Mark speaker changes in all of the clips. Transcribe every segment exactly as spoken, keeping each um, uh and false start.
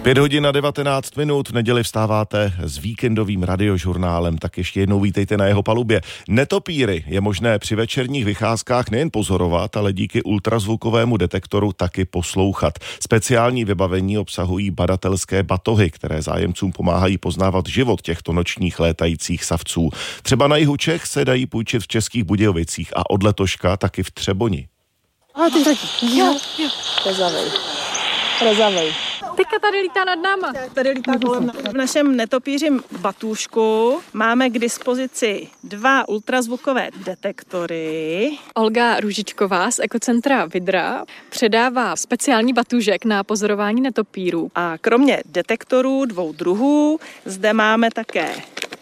Speaker 1: Pět hodin a devatenáct minut, v neděli vstáváte s víkendovým radiožurnálem, tak ještě jednou vítejte na jeho palubě. Netopíry je možné při večerních vycházkách nejen pozorovat, ale díky ultrazvukovému detektoru taky poslouchat. Speciální vybavení obsahují badatelské batohy, které zájemcům pomáhají poznávat život těchto nočních létajících savců. Třeba na jihu Čech se dají půjčit v Českých Budějovicích a od letoška taky v Třeboni.
Speaker 2: A ty taky. Jo, jo. Rezavej. Rezavej.
Speaker 3: Teďka tady lítá nad náma.
Speaker 2: Tady lítá kolem. V našem netopířím batůžku máme k dispozici dva ultrazvukové detektory.
Speaker 3: Olga Růžičková z ekocentra Vidra předává speciální batůžek na pozorování netopírů.
Speaker 2: A kromě detektorů dvou druhů zde máme také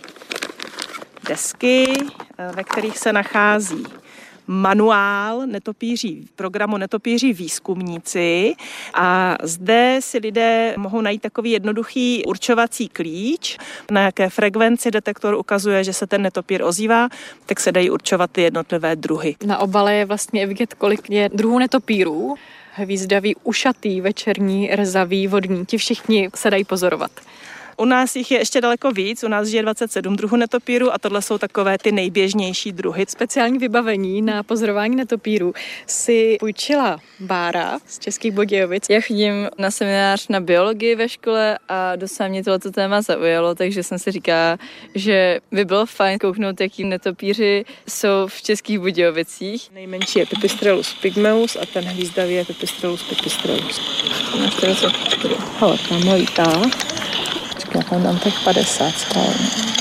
Speaker 2: desky, ve kterých se nachází manuál netopíří, programu Netopíří výzkumníci a zde si lidé mohou najít takový jednoduchý určovací klíč, na jaké frekvenci detektor ukazuje, že se ten netopír ozývá, tak se dají určovat ty jednotlivé druhy.
Speaker 3: Na obale je vlastně vidět, kolik je druhů netopírů. Hvízdavý, ušatý, večerní, rezavý, vodní, ti všichni se dají pozorovat.
Speaker 2: U nás jich je ještě daleko víc, u nás žije dvacet sedm druhů netopírů a tohle jsou takové ty nejběžnější druhy.
Speaker 3: Speciální vybavení na pozorování netopírů si půjčila Bára z Českých Budějovic.
Speaker 4: Já chodím na seminář na biologii ve škole a docela mě tohleto téma zaujalo, takže jsem si říkala, že by bylo fajn kouknout, jaký netopíři jsou v Českých Budějovicích.
Speaker 2: Nejmenší je Pipistrellus pygmeus a ten hvízdavý je Pipistrellus pipistrellus. Hele, tam lítá. Já tam dám těch padesát schválně.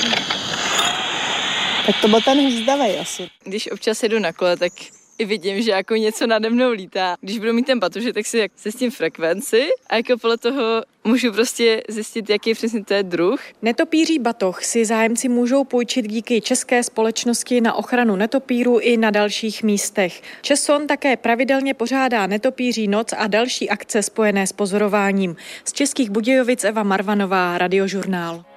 Speaker 2: Tak to byl ten hvízdavej asi.
Speaker 4: Když občas jedu na kole, tak i vidím, že jako něco nade mnou lítá. Když budu mít ten batužek, tak si zjistím frekvenci a jako podle toho můžu prostě zjistit, jaký přesně to je druh.
Speaker 3: Netopíří batoh si zájemci můžou půjčit díky České společnosti na ochranu netopírů i na dalších místech. ČESON také pravidelně pořádá netopíří noc a další akce spojené s pozorováním. Z Českých Budějovic Eva Marvanová, Radiožurnál.